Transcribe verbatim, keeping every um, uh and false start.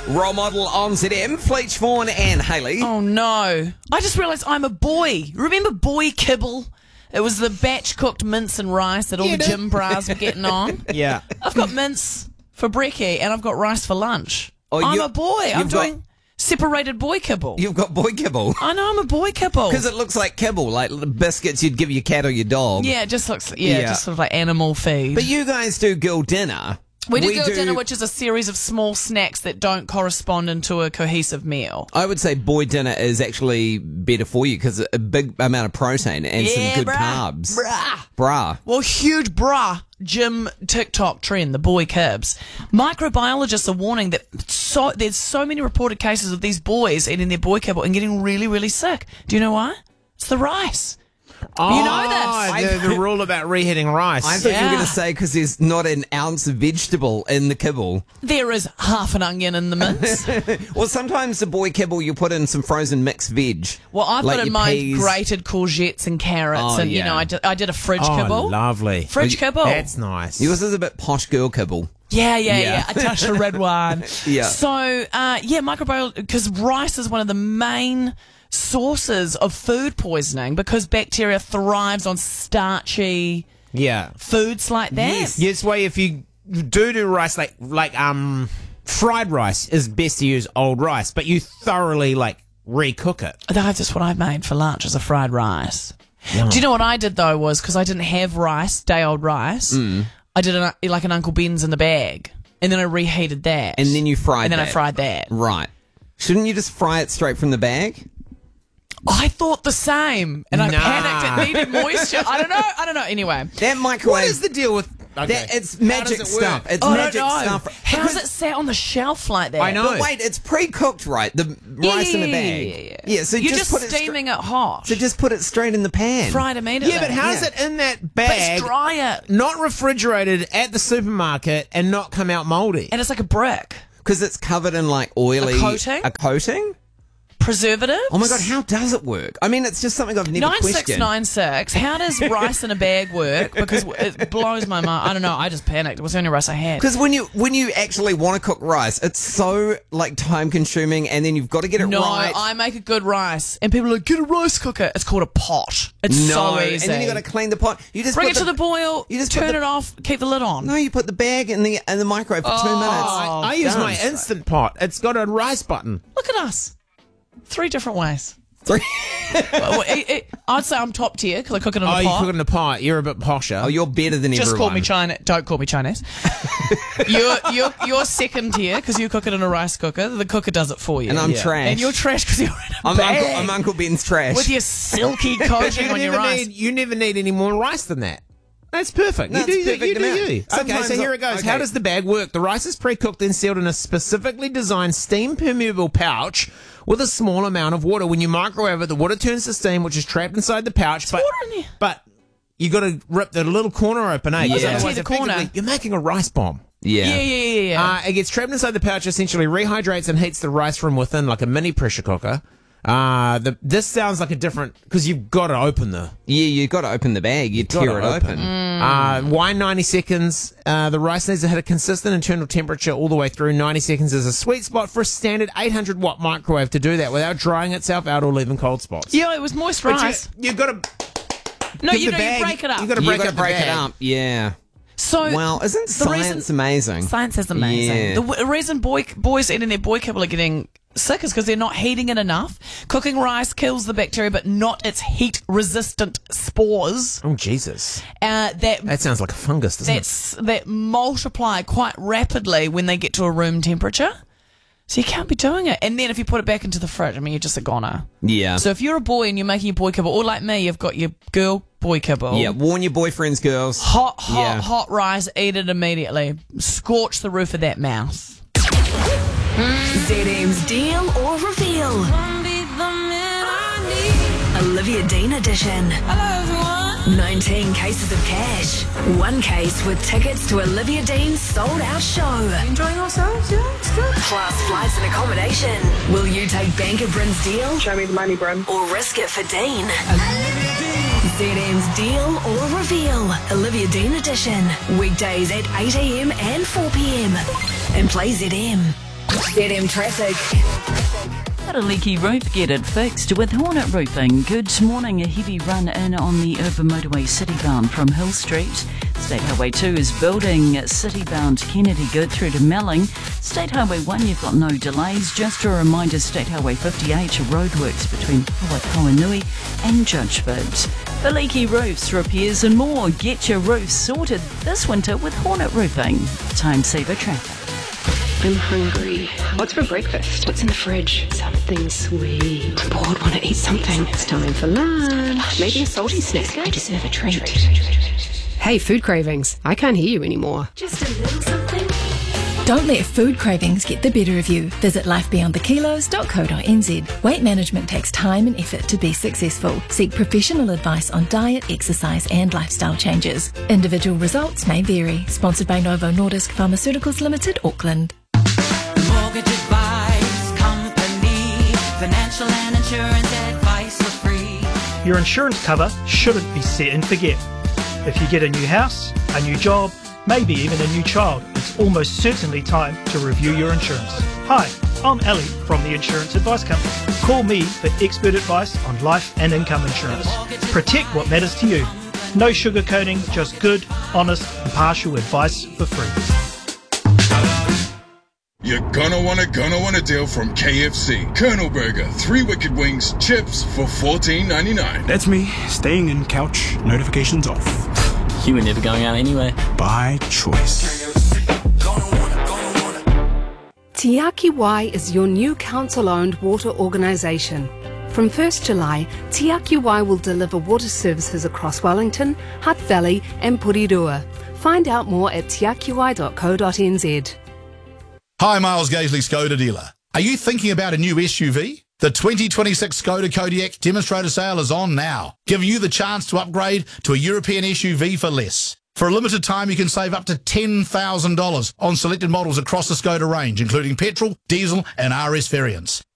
Role Model on Z M, Fleech, Vaughan and Hayley. Oh, no. I just realised I'm a boy. Remember boy kibble? It was the batch-cooked mince and rice that all Yeah, the gym bras were getting on. Yeah. I've got mince for brekkie and I've got rice for lunch. Oh, I'm you- a boy. I'm you've got- doing separated boy kibble. You've got boy kibble. I know I'm a boy kibble. Because it looks like kibble, like the biscuits you'd give your cat or your dog. Yeah, it just looks, yeah, Yeah. just sort of like animal feed. But you guys do girl dinner. we do girl dinner, which is a series of small snacks that don't correspond into a cohesive meal. I would say boy dinner is actually better for you because a big amount of protein and Yeah, some good brah. carbs. Brah. Brah. Well, huge bra gym TikTok trend, the boy kibs. Microbiologists are warning that so there's so many reported cases of these boys eating their boy kibble and getting really, really sick. Do you know why? It's the rice. Oh, You know this. The, the rule about reheating rice. I thought you were Yeah. going to say because there's not an ounce of vegetable in the kibble. There is half an onion in the mince. Well, sometimes the boy kibble you put in some frozen mixed veg. Well, I've Like got in your my peas. grated courgettes and carrots, Oh, and you yeah. know, I did, I did a fridge oh, kibble. lovely. Fridge kibble. That's nice. Yours is a bit posh girl kibble. Yeah, yeah, Yeah. yeah. A touch of red wine. Yeah. So, uh, yeah, microbiome, because rice is one of the main sources of food poisoning because bacteria thrives on starchy yeah. foods like that. Yes. Yes, way if you do do rice, like like um fried rice is best to use old rice, but you thoroughly like recook it. That's just what I made for lunch, is a fried rice. Do you know what I did though was, because I didn't have rice, day old rice, Mm. I did an, like an Uncle Ben's in the bag, and then I reheated that. And then you fried And then that. I fried that. Right. Shouldn't you just fry it straight from the bag? I thought the same, and I Nah. panicked. It needed moisture. I don't know. I don't know. Anyway. That microwave. What is the deal with okay. That, it's How magic does it work? stuff. It's I magic don't know. stuff. How's Because- it sat on the shelf like that? I know. But wait, it's pre-cooked, right? The Yeah, rice in the yeah, bag. yeah, yeah, yeah. so You're just, just, put it stra- steaming it hot. So just put it straight in the pan. fried immediately. Yeah, but how's Yeah. it in that But bag, it's dry it, not refrigerated at the supermarket, and not come out mouldy? and it's like a brick. Because it's covered in like oily A coating? A coating? Preservatives. Oh my god, how does it work? I mean, it's just something I've never Nine six questioned. nine six. How does rice in a bag work? Because it blows my mind. I don't know. I just panicked. It was the only rice I had. Because when you when you actually want to cook rice, it's so like time consuming, and then you've got to get it No, right. I make a good rice, and people are like, get a rice cooker. It's called a pot. It's no, so easy. and then you got to clean the pot. You just bring put it to the boil. you just put turn the- it off. Keep the lid on. No, you put the bag in the in the microwave for two Oh. minutes. I, I use done. my Instant Pot. It's got a rice button. Look at us. Three different ways. Three- Well, it- it- I'd say I'm top tier because I cook it in Oh, a you pot. cook it in a pot. You're a bit posher. Oh, you're better than Just everyone. call me China. Don't call me Chinese. you're, you're, you're second tier because you cook it in a rice cooker. The cooker does it for you. And I'm Yeah. trash. And you're trash because you're in a I'm bag Uncle, I'm Uncle Ben's trash. with your silky coating you on your never rice. need you never need any more rice than that. That's perfect. No, you do, it's perfect you do amount. you. Okay, Sometimes so here I- it goes. okay. How does the bag work? The rice is pre-cooked and sealed in a specifically designed steam-permeable pouch with a small amount of water. When you microwave it, the water turns to steam, which is trapped inside the pouch. But, water in there. but you got to rip the little corner open, eh? 'Cause Yeah. otherwise, Tear the corner. effectively, you're making a rice bomb. yeah. Yeah, yeah, yeah, yeah. Uh, it gets trapped inside the pouch, essentially rehydrates and heats the rice from within like a mini pressure cooker. Uh, the, this sounds like a different, because you've got to open the Yeah, you got to open the bag. You Gotta tear it open. Uh, why ninety seconds? Uh, the rice needs to hit a consistent internal temperature all the way through. ninety seconds is a sweet spot for a standard eight hundred watt microwave to do that without drying itself out or leaving cold spots. yeah, it was moist But rice. you, you've got to No, give you the know, bag, you break it up. You got to You break got to up the break it bag. up. Yeah. so Wow, isn't the reason- science amazing? Science is amazing. Yeah. The w- reason boy, boys eating their boy kibble are getting sick is because they're not heating it enough. Cooking rice kills the bacteria, but not its heat-resistant spores. Oh Jesus, Uh, that that sounds like a fungus, doesn't it? that's that multiply quite rapidly when they get to a room temperature. So you can't be doing it. And then if you put it back into the fridge, I mean, you're just a goner. Yeah. So if you're a boy and you're making your boy kibble, or like me, you've got your girl boy kibble. yeah, warn your boyfriends, girls. Hot, hot, Yeah. hot rice, eat it immediately. Scorch the roof of that mouth. Z M's Deal or Reveal. Olivia Dean edition. nineteen cases of cash. One case with tickets to Olivia Dean's sold out show. Enjoying ourselves, yeah, it's good. Plus flights and accommodation. Will you take Banker Bryn's deal Show me the money, Bryn. or risk it for Dean? Z M's Deal or Reveal. Olivia Dean edition. Weekdays at eight a.m. and four p.m. And play Z M. Z M traffic. Got a leaky roof, get it fixed with Hornet Roofing. Good morning, a heavy run in on the urban motorway city-bound from Hill Street. State Highway two is building city-bound Kennedy Good through to Melling. State Highway one, you've got no delays. Just a reminder, State Highway fifty-eight, roadworks between Kawanui and Judgeford. For leaky roofs, repairs and more, get your roof sorted this winter with Hornet Roofing. Time saver traffic. I'm hungry. What's for breakfast? What's in the fridge? Something sweet. I'm bored, want to eat something. It's time for lunch. Maybe a salty snack. I deserve a treat. Hey, food cravings. I can't hear you anymore. Just a little something. Don't let food cravings get the better of you. Visit life beyond the kilos dot co dot n z. Weight management takes time and effort to be successful. Seek professional advice on diet, exercise and lifestyle changes. Individual results may vary. Sponsored by Novo Nordisk Pharmaceuticals Limited, Auckland. Mortgage Advice Company. Financial and insurance advice for free. Your insurance cover shouldn't be set and forget. If you get a new house, a new job, maybe even a new child, it's almost certainly time to review your insurance. Hi, I'm Ali from the Insurance Advice Company. Call me for expert advice on life and income insurance. Protect what matters to you. No sugarcoating, just good, honest, impartial advice for free. You're gonna wanna, gonna wanna deal from K F C. Colonel Burger, three wicked wings, chips for fourteen ninety-nine. That's me, staying in couch, notifications off. You were never going out anyway. By choice. Te Aki Wai is your new council-owned water organisation. From first July, Te Aki Wai will deliver water services across Wellington, Hutt Valley and Porirua. Find out more at te aki wai dot co dot n z. Hi, Miles Gaisley, Skoda dealer. Are you thinking about a new S U V? The twenty twenty-six Skoda Kodiaq demonstrator sale is on now, giving you the chance to upgrade to a European S U V for less. For a limited time, you can save up to ten thousand dollars on selected models across the Skoda range, including petrol, diesel and R S variants.